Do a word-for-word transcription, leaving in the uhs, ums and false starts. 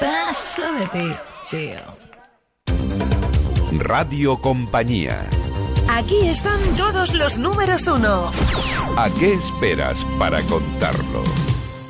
Paso de ti, tío. Radio Compañía. Aquí están todos los números uno. ¿A qué esperas para contarlo?